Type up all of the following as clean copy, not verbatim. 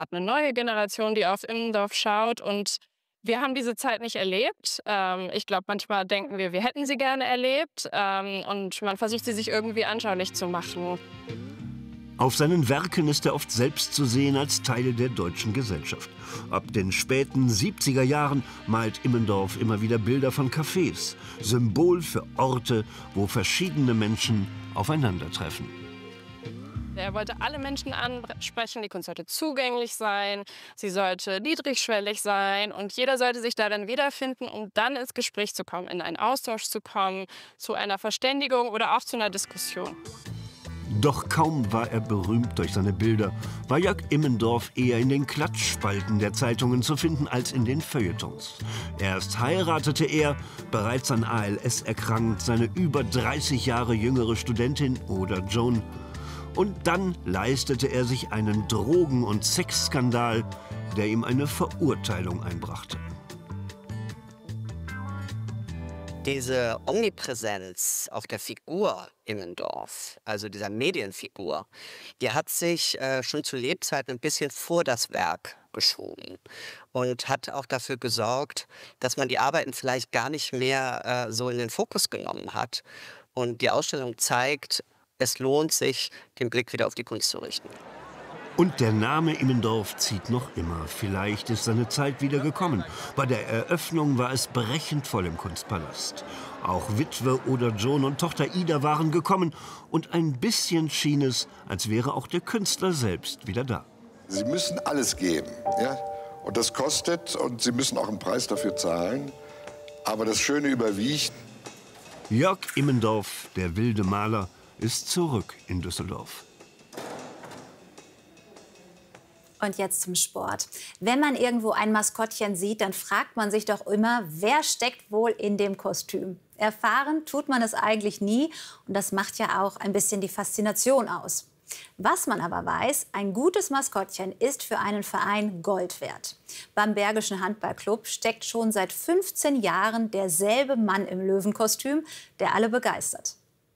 habe eine neue Generation, die auf Immendorf schaut und wir haben diese Zeit nicht erlebt. Ich glaube, manchmal denken wir hätten sie gerne erlebt, und man versucht, sie sich irgendwie anschaulich zu machen. Auf seinen Werken ist er oft selbst zu sehen als Teil der deutschen Gesellschaft. Ab den späten 70er Jahren malt Immendorf immer wieder Bilder von Cafés, Symbol für Orte, wo verschiedene Menschen aufeinandertreffen. Er wollte alle Menschen ansprechen, die Kunst sollte zugänglich sein, sie sollte niedrigschwellig sein und jeder sollte sich darin wiederfinden, um dann ins Gespräch zu kommen, in einen Austausch zu kommen, zu einer Verständigung oder auch zu einer Diskussion. Doch kaum war er berühmt durch seine Bilder, war Jörg Immendorf eher in den Klatschspalten der Zeitungen zu finden als in den Feuilletons. Erst heiratete er, bereits an ALS erkrankt, seine über 30 Jahre jüngere Studentin Oda Joan. Und dann leistete er sich einen Drogen- und Sexskandal, der ihm eine Verurteilung einbrachte. Diese Omnipräsenz auf der Figur Immendorf, also dieser Medienfigur, die hat sich schon zu Lebzeiten ein bisschen vor das Werk geschoben und hat auch dafür gesorgt, dass man die Arbeiten vielleicht gar nicht mehr so in den Fokus genommen hat. Und die Ausstellung zeigt, es lohnt sich, den Blick wieder auf die Kunst zu richten. Und der Name Immendorf zieht noch immer. Vielleicht ist seine Zeit wieder gekommen. Bei der Eröffnung war es brechend voll im Kunstpalast. Auch Witwe Oda Joan und Tochter Ida waren gekommen. Und ein bisschen schien es, als wäre auch der Künstler selbst wieder da. Sie müssen alles geben, ja? Und das kostet und Sie müssen auch einen Preis dafür zahlen. Aber das Schöne überwiegt. Jörg Immendorf, der wilde Maler, ist zurück in Düsseldorf. Und jetzt zum Sport. Wenn man irgendwo ein Maskottchen sieht, dann fragt man sich doch immer, wer steckt wohl in dem Kostüm? Erfahren tut man es eigentlich nie und das macht ja auch ein bisschen die Faszination aus. Was man aber weiß, ein gutes Maskottchen ist für einen Verein Gold wert. Beim Bergischen Handballclub steckt schon seit 15 Jahren derselbe Mann im Löwenkostüm, der alle begeistert.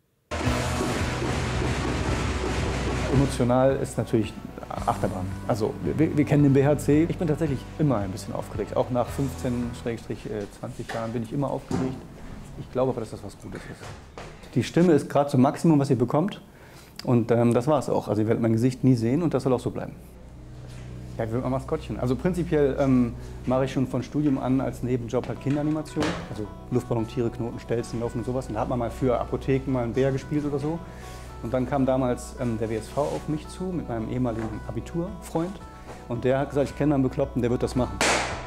Emotional ist natürlich Achterbahn. Also wir kennen den BHC. Ich bin tatsächlich immer ein bisschen aufgeregt. Auch nach 15-20 Jahren bin ich immer aufgeregt. Ich glaube aber, dass das was Gutes ist. Die Stimme ist gerade zum Maximum, was sie bekommt. Und das war es auch. Also ihr werdet mein Gesicht nie sehen und das soll auch so bleiben. Ja, ich will mal Maskottchen. Also prinzipiell mache ich schon von Studium an als Nebenjob halt Kinderanimation. Also Luftballon, Tiere, Knoten, Stelzen, Laufen und sowas. Und da hat man mal für Apotheken mal einen Bär gespielt oder so. Und dann kam damals der WSV auf mich zu mit meinem ehemaligen Abiturfreund. Und der hat gesagt, ich kenne einen Bekloppten, der wird das machen.